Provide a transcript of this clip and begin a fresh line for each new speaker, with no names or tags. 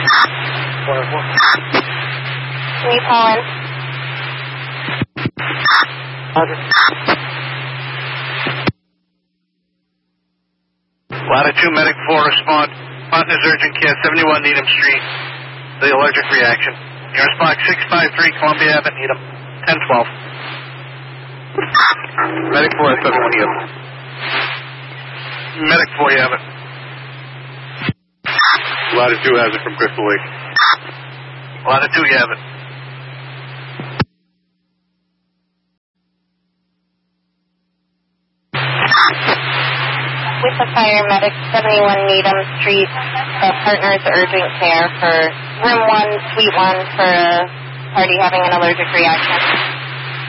Can you call in?
Latitude Medic 4, respond. Partners urgent care, 71 Needham Street. The allergic reaction. Nearest box 653 Columbia Avenue, Needham. 1012. Medic 4, 71 Needham. Medic 4, you have it.
Latitude has it from Crystal Lake.
Latitude, you have it.
With the fire medic, 71 Needham Street, Partners urgent care for room 1, suite 1 for a party having an allergic reaction.